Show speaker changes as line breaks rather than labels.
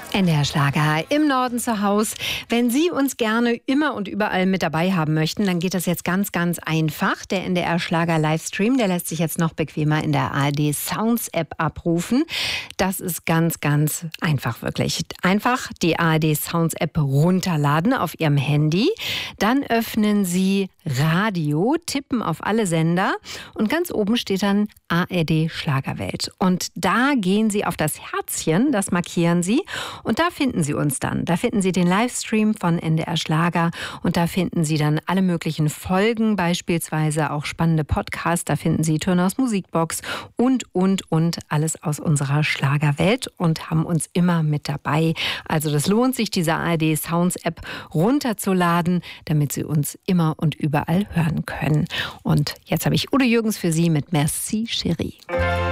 NDR Schlager im Norden zu Hause. Wenn Sie uns gerne immer und überall mit dabei haben möchten, dann geht das jetzt ganz, ganz einfach. Der NDR Schlager Livestream, der lässt sich jetzt noch bequemer in der ARD Sounds App abrufen. Das ist ganz, ganz einfach, wirklich. Einfach die ARD Sounds App runterladen auf Ihrem Handy. Dann öffnen Sie Radio, tippen auf alle Sender und ganz oben steht dann ARD Schlagerwelt. Und da gehen Sie auf das Herzchen, das markieren Sie. Und da finden Sie uns dann. Da finden Sie den Livestream von NDR Schlager und da finden Sie dann alle möglichen Folgen, beispielsweise auch spannende Podcasts. Da finden Sie Turners Musikbox und alles aus unserer Schlagerwelt und haben uns immer mit dabei. Also das lohnt sich, diese ARD Sounds App runterzuladen, damit Sie uns immer und überall hören können. Und jetzt habe ich Udo Jürgens für Sie mit Merci Chérie.